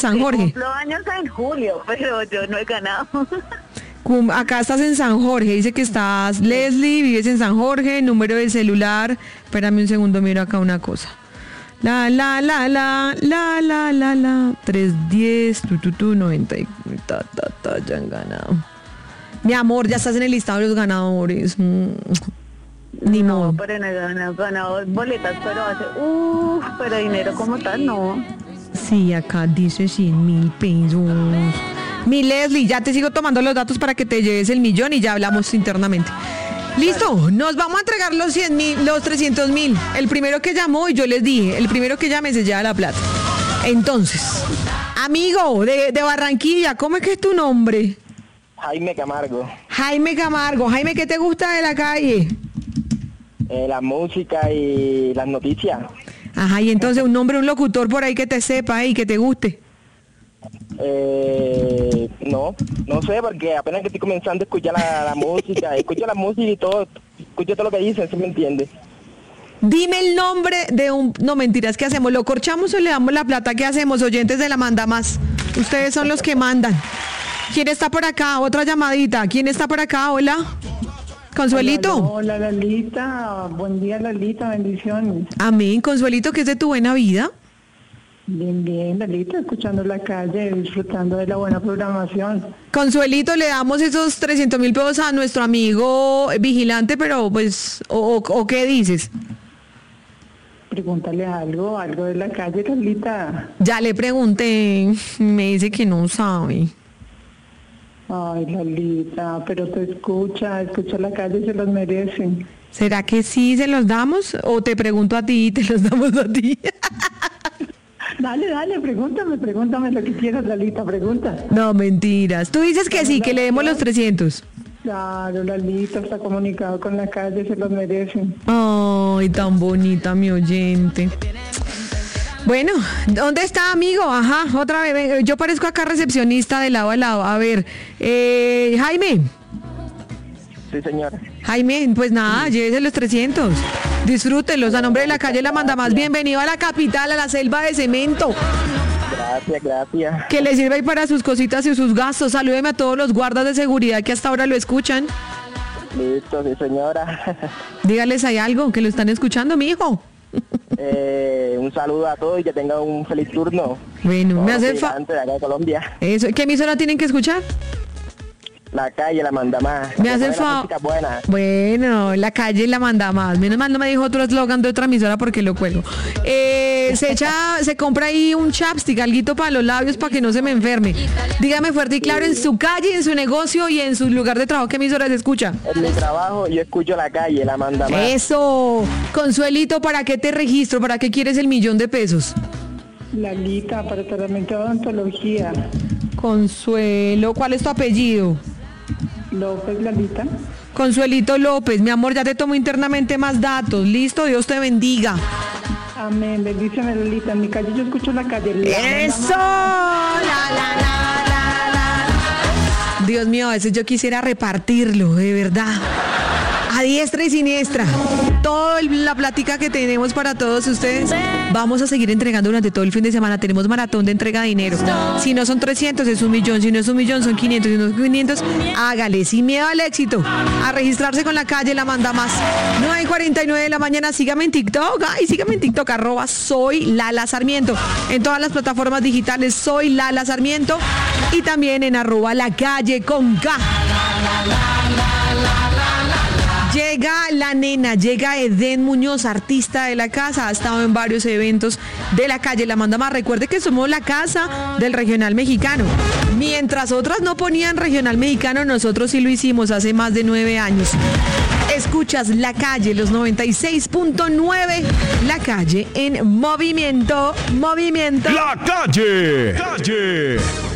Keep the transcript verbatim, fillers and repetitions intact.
San Jorge. Cumplo años en julio, pero yo no he ganado. Cum- Acá estás en San Jorge, dice que estás, Leslie, vives en San Jorge, número del celular, espérame un segundo, miro acá una cosa. La, la, la, la, la, la, la, la, trescientos diez, tu, tu, tu, noventa y, ta, ta, ta, ya han ganado. Mi amor, ya estás en el listado de los ganadores. Mm, Ni no, modo. pero no he ganado, ganado boletas, pero hace, uff, pero dinero como tal, no. Sí, acá dice cien mil pesos. Mi Leslie, ya te sigo tomando los datos para que te lleves el millón y ya hablamos internamente. Listo, nos vamos a entregar los cien mil, los trescientos mil. El primero que llamó, y yo les dije, el primero que llame se lleva la plata. Entonces, amigo de, de Barranquilla, ¿cómo es que es tu nombre? Jaime Camargo. Jaime Camargo. Jaime, ¿qué te gusta de la calle? Eh, la música y las noticias. Ajá, y entonces un nombre, un locutor por ahí que te sepa y que te guste. Eh, no, no sé, porque apenas que estoy comenzando a escuchar la, la música, escucho la música y todo, escucho todo lo que dicen, ¿sí me entiende? Dime el nombre de un... No, mentiras, ¿qué hacemos? ¿Lo corchamos o le damos la plata? ¿Qué hacemos? Oyentes de la Manda Más. Ustedes son los que mandan. ¿Quién está por acá? Otra llamadita. ¿Quién está por acá? Hola. Consuelito. Hola, hola, Lalita. Buen día, Lalita. Bendiciones. Amén. Consuelito, ¿qué es de tu buena vida? Bien, bien, Lalita. Escuchando la calle, disfrutando de la buena programación. Consuelito, le damos esos trescientos mil pesos a nuestro amigo vigilante, pero pues, o, o, ¿o qué dices? Pregúntale algo, algo de la calle, Lalita. Ya le pregunté, me dice que no sabe. Ay, Lalita, pero te escucha, escucha la calle, se los merecen. ¿Será que sí se los damos? ¿O te pregunto a ti y te los damos a ti? Dale, dale, pregúntame, pregúntame lo que quieras, Lalita, pregunta. No, mentiras. Tú dices que sí, que le demos los trescientos. Claro, Lalita está comunicado con la calle, se los merecen. Ay, tan bonita mi oyente. Bueno, ¿dónde está, amigo? Ajá, otra vez. Ven, yo parezco acá recepcionista de lado a lado. A ver, eh, Jaime. Sí, señora. Jaime, pues nada, llévese los trescientos. Disfrútenlos. A nombre de la calle La Manda Más, bienvenido a la capital, a la selva de cemento. Gracias, gracias. Que le sirva ahí para sus cositas y sus gastos. Salúdeme a todos los guardas de seguridad que hasta ahora lo escuchan. Listo, sí, señora. Dígales ahí algo, que lo están escuchando, mi hijo. Eh, un saludo a todos y que tengan un feliz turno. Bueno, me hace fa... de acá de Colombia. Eso, ¿qué emisora tienen que escuchar? La calle La Manda Más. Me hace fa... buena. Bueno, la calle La Manda Más. Menos mal no me dijo otro eslogan de otra emisora porque lo cuelgo. Eh, se echa, se compra ahí un chapstick, alguito para los labios para que no se me enferme. Dígame fuerte y claro, en su calle, en su negocio y en su lugar de trabajo, ¿qué emisora se escucha? En mi trabajo yo escucho la calle La Manda Más. Eso. Consuelito, ¿para qué te registro? ¿Para qué quieres el millón de pesos? Lalita, para tratamiento de odontología. Consuelo, ¿cuál es tu apellido? López, Lalita. Consuelito López, mi amor, ya te tomo internamente más datos. Listo, Dios te bendiga. Amén, bendiciones, Lalita. En mi calle yo escucho la calle. La ¡Eso! La, la, la, la, la. Dios mío, a veces yo quisiera repartirlo, de verdad. A diestra y siniestra. Toda la plática que tenemos para todos ustedes. Vamos a seguir entregando durante todo el fin de semana. Tenemos maratón de entrega de dinero. Si no son trescientos, es un millón. Si no es un millón, son quinientos. Si no son quinientos, hágale. Sin miedo al éxito. A registrarse con la calle La Manda Más. nueve y cuarenta y nueve de la mañana. Sígame en TikTok. Ay, sígame en TikTok. Arroba soy Lala Sarmiento. En todas las plataformas digitales soy Lala Sarmiento. Y también en arroba la calle con K. Llega la nena, llega Eden Muñoz, artista de la casa, ha estado en varios eventos de la calle La Manda Más. Recuerde que somos la casa del regional mexicano. Mientras otras no ponían regional mexicano, nosotros sí lo hicimos hace más de nueve años. Escuchas La Calle, los noventa y seis punto nueve, La Calle en movimiento, movimiento. La Calle, calle.